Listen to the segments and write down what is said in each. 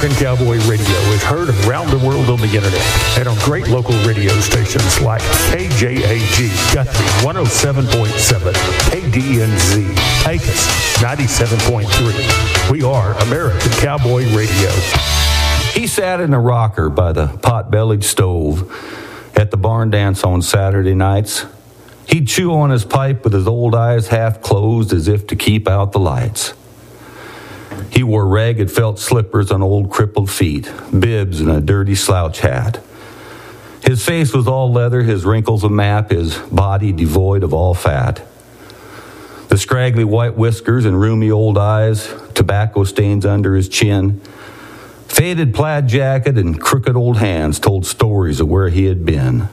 American Cowboy Radio is heard around the world on the internet and on great local radio stations like KJAG Guthrie 107.7, KDNZ, Pecos 97.3. We are American Cowboy Radio. He sat in a rocker by the pot-bellied stove at the barn dance on Saturday nights. He'd chew on his pipe with his old eyes half closed as if to keep out the lights. He wore ragged felt slippers on old crippled feet, bibs and a dirty slouch hat. His face was all leather, his wrinkles a map, his body devoid of all fat. The scraggly white whiskers and rheumy old eyes, tobacco stains under his chin. Faded plaid jacket and crooked old hands told stories of where he had been.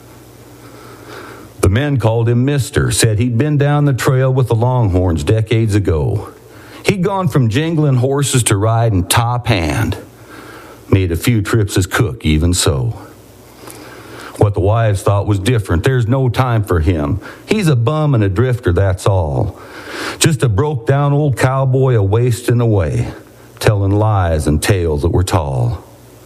The men called him Mister, said he'd been down the trail with the Longhorns decades ago. He'd gone from jingling horses to riding top hand. Made a few trips as cook, even so. What the wives thought was different. There's no time for him. He's a bum and a drifter, that's all. Just a broke-down old cowboy a-wasting away, telling lies and tales that were tall.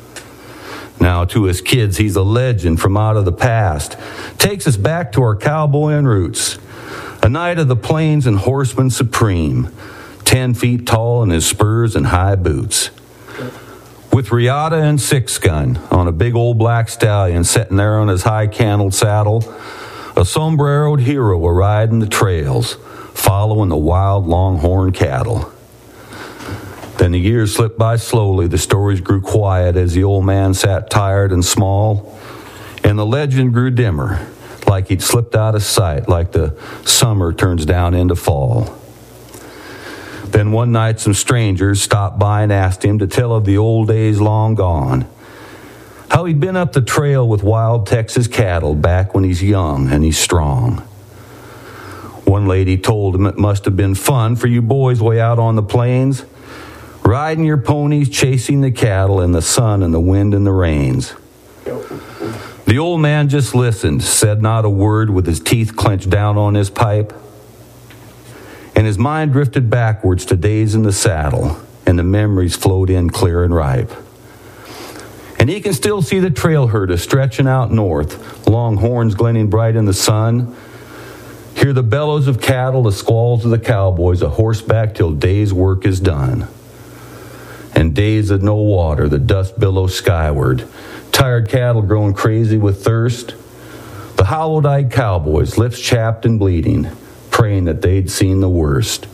Now, to his kids, he's a legend from out of the past. Takes us back to our cowboying roots. A knight of the plains and horseman supreme. 10 feet tall in his spurs and high boots. With riata and six-gun on a big old black stallion sitting there on his high-cantled saddle, a sombreroed hero a-riding the trails, following the wild longhorn cattle. Then the years slipped by slowly, the stories grew quiet as the old man sat tired and small, and the legend grew dimmer, like he'd slipped out of sight, like the summer turns down into fall. Then one night some strangers stopped by and asked him to tell of the old days long gone, how he'd been up the trail with wild Texas cattle back when he's young and he's strong. One lady told him it must have been fun for you boys way out on the plains, riding your ponies, chasing the cattle in the sun and the wind and the rains. The old man just listened, said not a word with his teeth clenched down on his pipe. And his mind drifted backwards to days in the saddle, and the memories flowed in clear and ripe. And he can still see the trail herder stretching out north, long horns gleaming bright in the sun. Hear the bellows of cattle, the squalls of the cowboys, a horseback till day's work is done. And days of no water, the dust billows skyward, tired cattle growing crazy with thirst. The hollow-eyed cowboys, lips chapped and bleeding, praying that they'd seen the worst.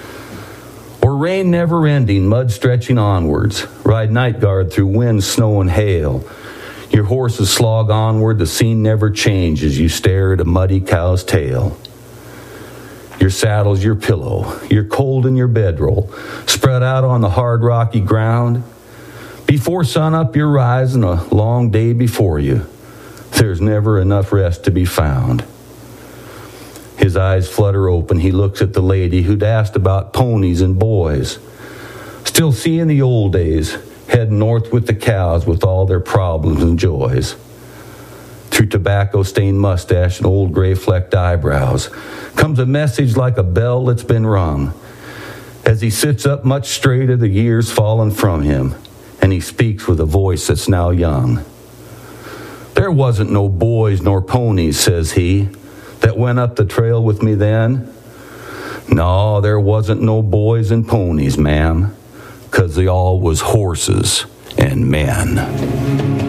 Or rain never ending, mud stretching onwards, ride night guard through wind, snow, and hail. Your horses slog onward, the scene never changes, you stare at a muddy cow's tail. Your saddle's your pillow, you're cold in your bedroll, spread out on the hard rocky ground. Before sunup you're rising, a long day before you. There's never enough rest to be found. His eyes flutter open, he looks at the lady who'd asked about ponies and boys. Still seeing the old days, heading north with the cows with all their problems and joys. Through tobacco-stained mustache and old gray-flecked eyebrows comes a message like a bell that's been rung. As he sits up much straighter, the years fallen from him, and he speaks with a voice that's now young. There wasn't no boys nor ponies, says he, that went up the trail with me then. No, there wasn't no boys and ponies, ma'am, 'cause they all was horses and men.